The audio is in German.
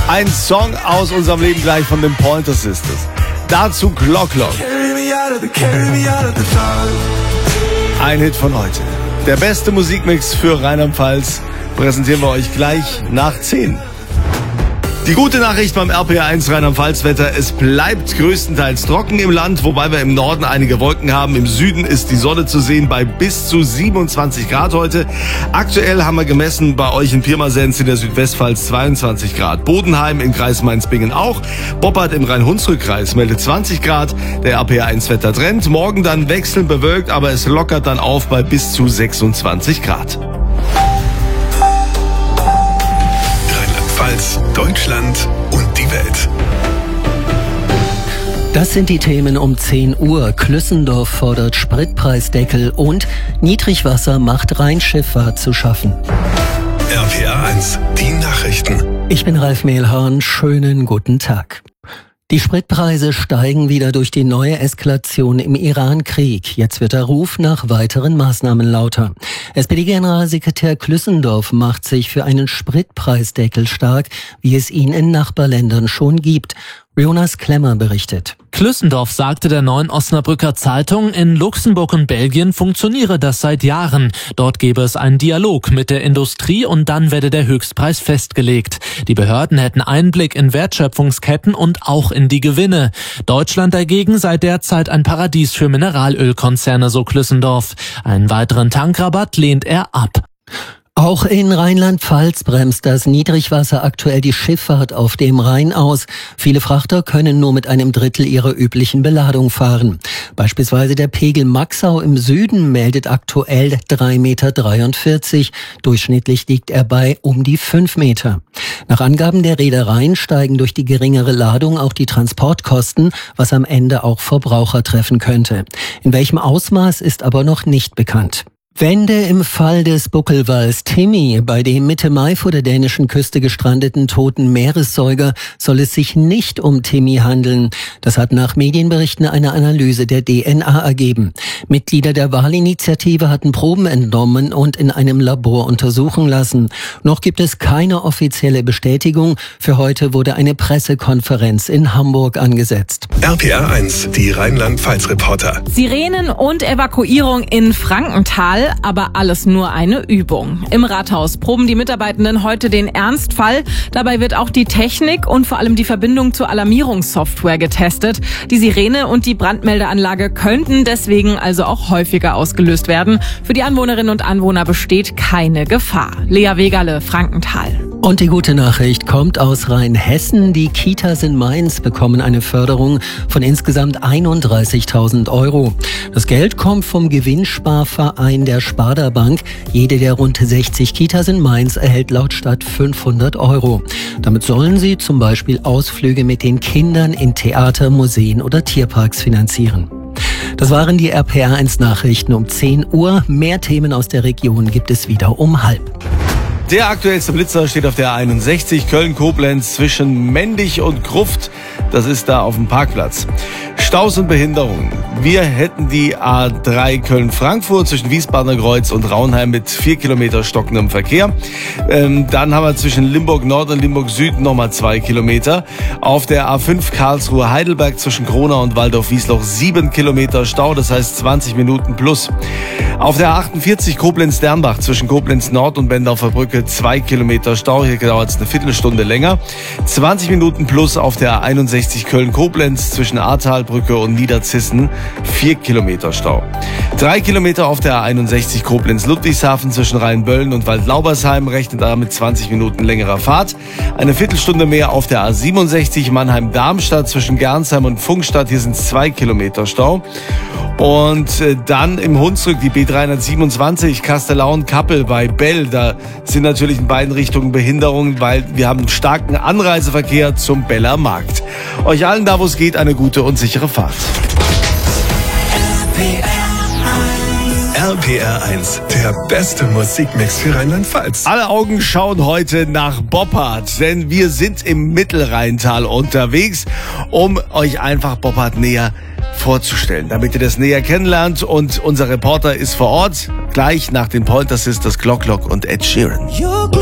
Ein Song aus unserem Leben gleich von den Pointer Sisters. Dazu Clock. Ein Hit von heute. Der beste Musikmix für Rheinland-Pfalz präsentieren wir euch gleich nach 10. Die gute Nachricht beim RPR1 Rheinland-Pfalz-Wetter: Es bleibt größtenteils trocken im Land, wobei wir im Norden einige Wolken haben. Im Süden ist die Sonne zu sehen bei bis zu 27 Grad heute. Aktuell haben wir gemessen bei euch in Pirmasens in der Südwestpfalz 22 Grad. Bodenheim im Kreis Mainz-Bingen auch. Boppard im Rhein-Hunsrück-Kreis meldet 20 Grad. Der RPR1-Wettertrend: Morgen dann wechselnd bewölkt, aber es lockert dann auf bei bis zu 26 Grad. Deutschland und die Welt. Das sind die Themen um 10 Uhr. Klüssendorf fordert Spritpreisdeckel und Niedrigwasser macht Rheinschifffahrt zu schaffen. RPR1, die Nachrichten. Ich bin Ralf Mehlhahn, schönen guten Tag. Die Spritpreise steigen wieder durch die neue Eskalation im Iran-Krieg. Jetzt wird der Ruf nach weiteren Maßnahmen lauter. SPD-Generalsekretär Klüssendorf macht sich für einen Spritpreisdeckel stark, wie es ihn in Nachbarländern schon gibt. Jonas Klemmer berichtet. Klüssendorf sagte der Neuen Osnabrücker Zeitung, in Luxemburg und Belgien funktioniere das seit Jahren. Dort gebe es einen Dialog mit der Industrie und dann werde der Höchstpreis festgelegt. Die Behörden hätten Einblick in Wertschöpfungsketten und auch in die Gewinne. Deutschland dagegen sei derzeit ein Paradies für Mineralölkonzerne, so Klüssendorf. Einen weiteren Tankrabatt lehnt er ab. Auch in Rheinland-Pfalz bremst das Niedrigwasser aktuell die Schifffahrt auf dem Rhein aus. Viele Frachter können nur mit einem Drittel ihrer üblichen Beladung fahren. Beispielsweise der Pegel Maxau im Süden meldet aktuell 3,43 Meter. Durchschnittlich liegt er bei um die 5 Meter. Nach Angaben der Reedereien steigen durch die geringere Ladung auch die Transportkosten, was am Ende auch Verbraucher treffen könnte. In welchem Ausmaß ist aber noch nicht bekannt. Wende im Fall des Buckelwals Timmy. Bei dem Mitte Mai vor der dänischen Küste gestrandeten toten Meeressäuger soll es sich nicht um Timmy handeln. Das hat nach Medienberichten eine Analyse der DNA ergeben. Mitglieder der Wahlinitiative hatten Proben entnommen und in einem Labor untersuchen lassen. Noch gibt es keine offizielle Bestätigung. Für heute wurde eine Pressekonferenz in Hamburg angesetzt. RPR1, die Rheinland-Pfalz-Reporter. Sirenen und Evakuierung in Frankenthal. Aber alles nur eine Übung. Im Rathaus proben die Mitarbeitenden heute den Ernstfall. Dabei wird auch die Technik und vor allem die Verbindung zur Alarmierungssoftware getestet. Die Sirene und die Brandmeldeanlage könnten deswegen also auch häufiger ausgelöst werden. Für die Anwohnerinnen und Anwohner besteht keine Gefahr. Lea Wegerle, Frankenthal. Und die gute Nachricht kommt aus Rheinhessen. Die Kitas in Mainz bekommen eine Förderung von insgesamt 31.000 €. Das Geld kommt vom Gewinnsparverein der Sparda Bank. Jede der rund 60 Kitas in Mainz erhält laut Stadt 500 €. Damit sollen sie zum Beispiel Ausflüge mit den Kindern in Theater, Museen oder Tierparks finanzieren. Das waren die RPR1 Nachrichten um 10 Uhr. Mehr Themen aus der Region gibt es wieder um 12:30. Der aktuellste Blitzer steht auf der 61 Köln-Koblenz zwischen Mendig und Gruft. Das ist da auf dem Parkplatz. Staus und Behinderungen. Wir hätten die A3 Köln-Frankfurt zwischen Wiesbadener Kreuz und Raunheim mit 4 Kilometer stockendem Verkehr. Dann haben wir zwischen Limburg Nord und Limburg Süd nochmal 2 Kilometer. Auf der A5 Karlsruhe-Heidelberg zwischen Kronau und Waldorf-Wiesloch 7 Kilometer Stau, das heißt 20 Minuten plus. Auf der 48 Koblenz-Dernbach zwischen Koblenz Nord und Bendorfer Brücke 2 Kilometer Stau. Hier dauert es eine Viertelstunde länger. 20 Minuten plus auf der 61 Köln-Koblenz zwischen Ahrtalbrücke und Niederzissen 4 Kilometer Stau. 3 Kilometer auf der 61 Koblenz-Ludwigshafen zwischen Rheinböllen und Waldlaubersheim, rechnet damit 20 Minuten längerer Fahrt. Eine Viertelstunde mehr auf der A67 Mannheim-Darmstadt zwischen Gernsheim und Pfungstadt. Hier sind es 2 Kilometer Stau. Und dann im Hunsrück die B327 Kastellaun-Kappel bei Bell. Da sind natürlich in beiden Richtungen Behinderungen, weil wir haben einen starken Anreiseverkehr zum Beller Markt. Euch allen da, wo es geht, eine gute und sichere Fahrt. RPR1, der beste Musikmix für Rheinland-Pfalz. Alle Augen schauen heute nach Boppard, denn wir sind im Mittelrheintal unterwegs, um euch einfach Boppard näher vorzustellen, damit ihr das näher kennenlernt. Und unser Reporter ist vor Ort, gleich nach den Pointer Sisters, Clock und Ed Sheeran.